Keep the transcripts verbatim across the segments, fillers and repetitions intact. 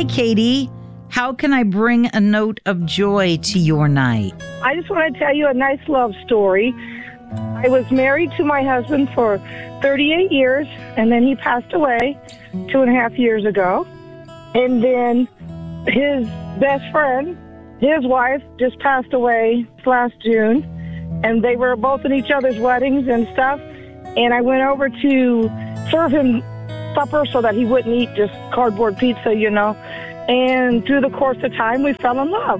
Hi, Katie. How can I bring a note of joy to your night? I just want to tell you a nice love story. I was married to my husband for thirty-eight years, and then he passed away two and a half years ago. And then his best friend, his wife, just passed away last June, and they were both at each other's weddings and stuff. And I went over to serve him supper so that he wouldn't eat just cardboard pizza, you know. And through the course of time, we fell in love.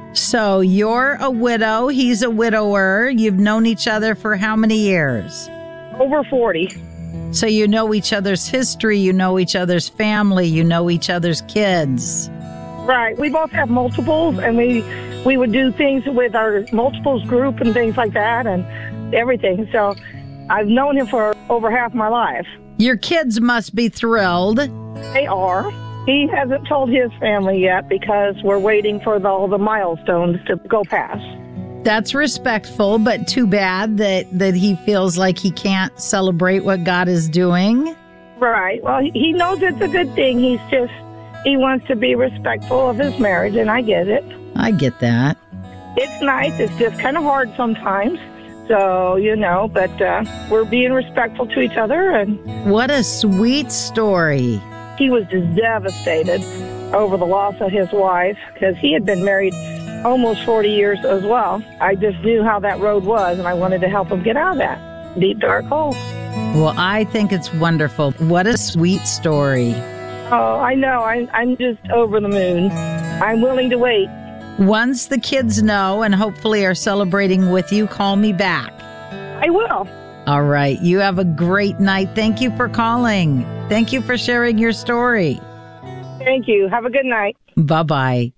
So you're a widow. He's a widower. You've known each other for how many years? Over forty. So you know each other's history. You know each other's family. You know each other's kids. Right. We both have multiples, and we we would do things with our multiples group and things like that and everything. So I've known him for over half my life. Your kids must be thrilled. They are. He hasn't told his family yet because we're waiting for the, all the milestones to go past. That's respectful, but too bad that, that he feels like he can't celebrate what God is doing. Right. Well, he knows it's a good thing. He's just, he wants to be respectful of his marriage, and I get it. I get that. It's nice. It's just kind of hard sometimes. So, you know, but uh, we're being respectful to each other. And what a sweet story. He was just devastated over the loss of his wife because he had been married almost forty years as well. I just knew how that road was, and I wanted to help him get out of that deep, dark hole. Well, I think it's wonderful. What a sweet story. Oh, I know. I, I'm just over the moon. I'm willing to wait. Once the kids know and hopefully are celebrating with you, call me back. I will. All right. You have a great night. Thank you for calling. Thank you for sharing your story. Thank you. Have a good night. Bye-bye.